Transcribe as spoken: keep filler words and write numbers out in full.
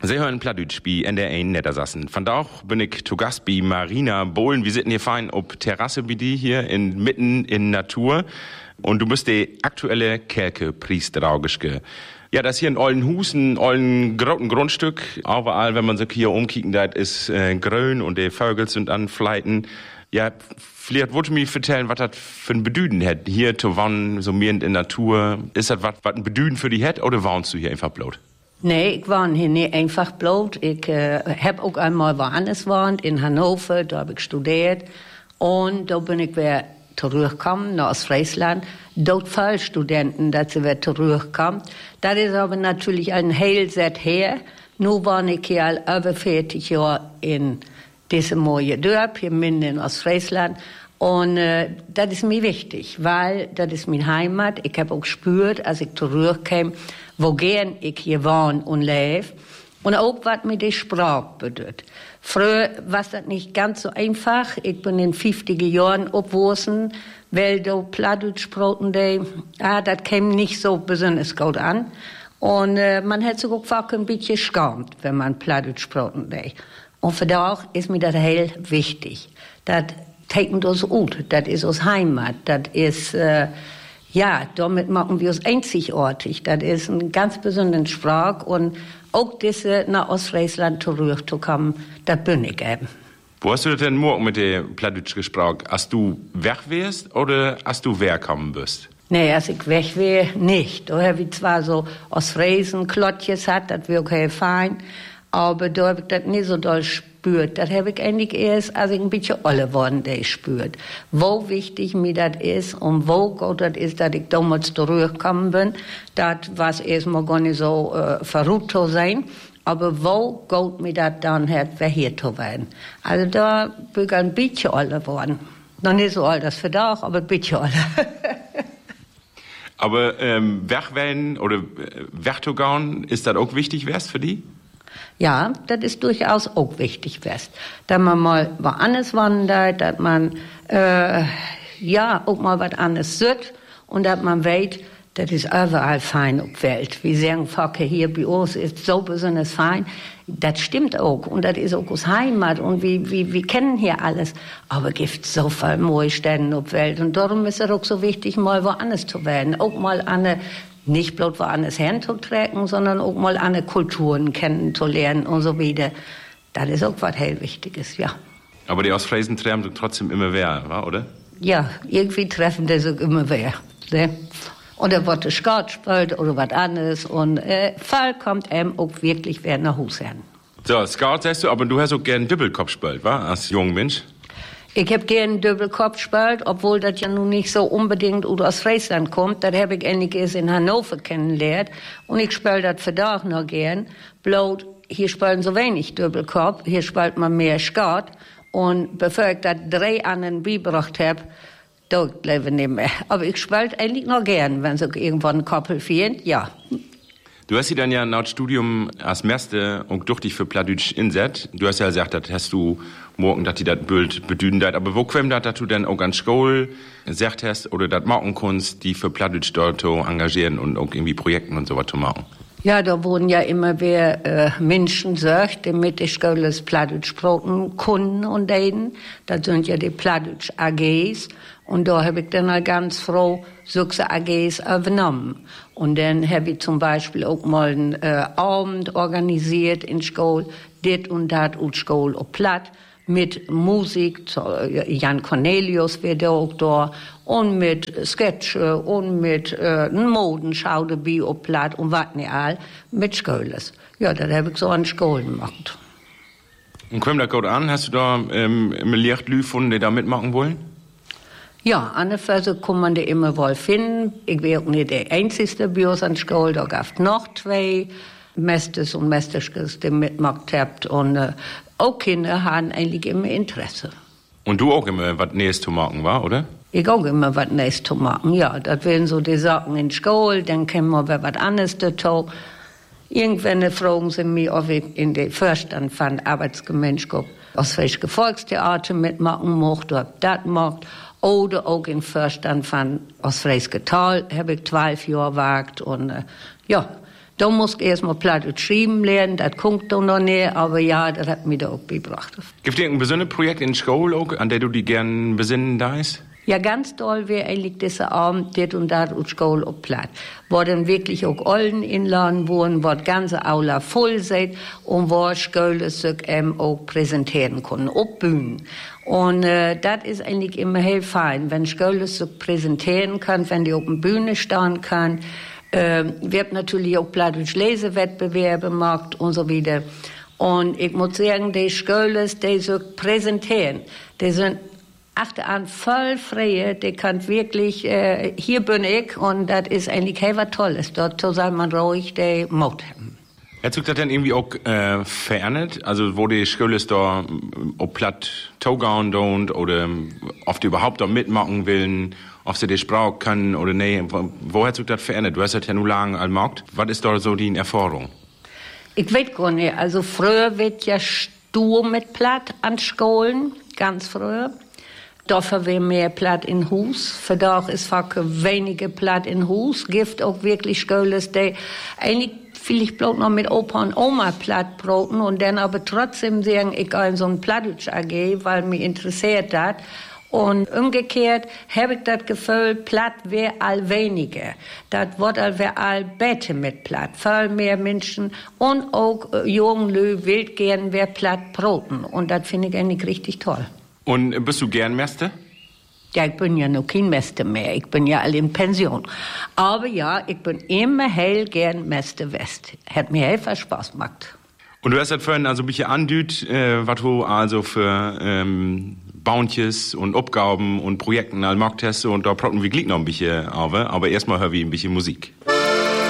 Sie hören Plattdeutsch bei N D R eins Niedersachsen. Vandaag bin ich zu Gast bei Marina Bohlen. Wir sitzen hier fein auf Terrasse bei dir hier in, mitten in Natur. Und du bist die aktuelle Kerkepriester. Ja, das hier in Oldenhusen, ein olden großen Grundstück. Überall, wenn man sich hier umkicken, das ist äh, grün und die Vögel sind an Fleiten. Ja, vielleicht wollt ihr mir erzählen, was das für ein Bedüden hat, hier zu wohnen, so mehr in der Natur. Ist das was ein Bedüden für dich hat oder wohnst du hier einfach bloß? Nee, ich wohne hier nicht einfach bloß. Ich äh, habe auch einmal woanders gewohnt, in Hannover, da habe ich studiert. Und da bin ich wieder zurückgekommen nach Ostfriesland. Dort viele Studenten, dass sie wieder zurückkommen. Das ist aber natürlich ein heel Set her. Nun wohne ich hier all über vierzig Jahre in diesem neuen Dorf, hier mitten in Ostfriesland. Und äh, das ist mir wichtig, weil das ist meine Heimat. Ich habe auch gespürt, als ich zurückkam, wo gern ich hier wohne und lebe. Und auch, was mir die Sprache bedeutet. Früher war das nicht ganz so einfach. Ich bin in fünfziger Jahren aufgewachsen, weil da Plattdeutsch sprachen, die, ah, das kam nicht so besonders gut an. Und äh, man hat sich auch ein bisschen geschämt, wenn man Plattdeutsch sprachen. Und für das ist mir das heel wichtig. Das teilt uns gut, das ist uns Heimat, das ist, äh, ja, damit machen wir uns einzigartig. Das ist eine ganz besondere Sprache und auch diese nach Ostfriesland zurückzukommen, das bin ich eben. Wo hast du das denn morgen mit der Plattdeutsch gesprochen? Hast du weg wärst oder hast du wegkommen bist? Nee, als ich weg wäre, nicht. Da habe ich zwar so Ostfriesen, Klottjes hat, das wäre okay fein, aber da habe ich das nicht so doll gespürt. Das habe ich eigentlich erst, als ich ein bisschen alle geworden bin, gespürt. Wo wichtig mir das ist und wo gut das ist, dass ich damals zurückgekommen bin, das war erstmal gar nicht so äh, verrückt zu sein. Aber wo gut mir das dann hat, wer hier zu werden. Also da bin ich ein bisschen alle geworden. Noch nicht so alt, das für Dach, aber ein bisschen alle. Aber ähm, wegwählen oder wegzugehen, ist das auch wichtig wärst für die? Ja, das ist durchaus auch wichtig wärst. Dass man mal was anderes wandert, dass man äh, ja auch mal was anderes sieht und dass man weiß, das ist überall fein auf der Welt. Wir sagen, Facke hier bei uns ist so besonders fein. Das stimmt auch. Und das ist auch aus Heimat. Und wir, wir, wir kennen hier alles. Aber es gibt so viele neue Städte auf der Welt. Und darum ist es auch so wichtig, mal woanders zu werden. Auch mal eine, nicht bloß woanders hinzutragen, sondern auch mal andere Kulturen kennenzulernen und so weiter. Das ist auch was heel Wichtiges, ja. Aber die Ostfriesen treffen sich trotzdem immer wer, oder? Ja, irgendwie treffen die sich immer wer. Ne? Und da wird Sport gespielt oder was anderes. Und äh, Fall kommt eben auch wirklich wer nach Hause hin. So, Scout sagst du, aber du hast auch gern Doppelkopf gespielt, wa? Als junger Mensch? Ich hab gern Doppelkopf gespielt, obwohl das ja nun nicht so unbedingt aus Friesland kommt. Das habe ich endlich erst in Hannover kennengelernt. Und ich spiele das für da noch gern. Bloß, hier spielen so wenig Doppelkopf. Hier spielt man mehr Skat. Und bevor ich das drei anderen beigebracht habe, da lebe ich nicht mehr. Aber ich spiele eigentlich noch gern, wenn sich irgendwann ein Koppel fehlt, ja. Du hast sie dann ja nach Studium als Meister und durch dich für Plattdeutsch inset. Du hast ja gesagt, das hast du morgen, dass die das Bild bedüden dat. Aber wo kommt das, dass du dann auch an Schule gesagt hast, oder das machen kannst, die für Plattdeutsch dort zu engagieren und auch irgendwie Projekten und sowas zu machen? Ja, da wurden ja immer wer äh, Menschen gesagt, die mit der Schule das Plattdeutsch sprechen Kunden und denen. Das sind ja die Plattdeutsch A Gs. Und da habe ich dann auch ganz froh solche A Gs übernommen. Und dann habe ich zum Beispiel auch mal einen äh, Abend organisiert in Schule, dit und dat und Schule auf Platt, mit Musik, Jan Cornelius wird auch da, und mit Sketche und mit äh, Modenschau dabei auf Platt und was nicht all, mit Schöles. Ja, das habe ich so an Schulen gemacht. Und kommt das gut an? Hast du da ähm, Milliard Lü gefunden, die da mitmachen wollen? Ja, an der Phase kann man die immer wohl finden. Ich bin auch nicht der einzige bei uns an der Schule, da gab es noch zwei Mesters und Mesterskes, die mitgemacht habt. Und äh, auch Kinder haben eigentlich immer Interesse. Und du auch immer was Nähes zu machen, war, oder? Ich auch immer was Nähes zu machen, ja. Das wären so die Sachen in der Schule, dann können wir was anderes dazu. Irgendwann fragen sie mich, ob ich in den Vorstand von Arbeitsgemeinschaft aus welchem Volkstheater mitmachen mochte, ob das macht. Oder auch im Vorstand von Ostfriesische Tal habe ich zwölf Jahre gewagt. Und äh, ja, Da muss ich erst mal platt und schreiben lernen, das kommt doch noch nicht, aber ja, das hat mir da auch gebracht. Gibt es ein besonderes Projekt in der Schule, auch, an der du dich gern besinnen darfst? Ja, ganz toll wäre eigentlich dieser Abend, dit und dat und Schule auch platt. Wo dann wirklich auch Olden inladen wurden, wo die ganze Aula voll seid und wo Schule sich ähm, auch präsentieren können, auf Bühnen. Und äh, das ist eigentlich immer heel fein, wenn Schule sich präsentieren kann, wenn die auf der Bühne stehen kann. Äh, wird natürlich auch platt und Lesewettbewerbe gemacht und so weiter. Und ich muss sagen, die Schule, die sich präsentieren, die sind achteraan voll frei, die kann wirklich, äh, hier bin ich und das ist eigentlich heel was Tolles. Dort soll man ruhig die Mut haben. Hat sich das dann irgendwie auch äh, verändert? Also wo die Schule da ob platt togauen don't oder ob die überhaupt da mitmachen wollen, ob sie die Sprache können oder nee, wo, wo hat sich das verändert? Du hast das ja nur lange gemacht. Was ist da so die Erfahrung? Ich weiß gar nicht, also früher wird ja stur mit platt an Schulen, ganz früher. Dafür wäre mehr Platt in Hus. Für da ist fakir weniger Platt in Hus. Gibt auch wirklich Schulen, die eigentlich vielleicht bloß noch mit Opa und Oma Platt broten und dann aber trotzdem sagen, ich gehe in so ein Plattdeutsch A G, weil mich interessiert das. Und umgekehrt habe ich das Gefühl, Platt wäre all weniger. Das wird all wär all besser mit Platt. Viel mehr Menschen und auch äh, jungen Leute will gern wer Platt broten. Und das finde ich eigentlich richtig toll. Und bist du gern Meister? Ja, ich bin ja noch kein Meister mehr. Ich bin ja alle in Pension. Aber ja, ich bin immer hell gern Meister West. Hat mir hell viel Spaß gemacht. Und du hast das vorhin also ein bisschen andüht, äh, was du also für ähm, Bauntjes und Aufgaben und Projekten all gemacht hast. Und da brauchen wir gleich noch ein bisschen auf. Aber erstmal hören wir ein bisschen Musik.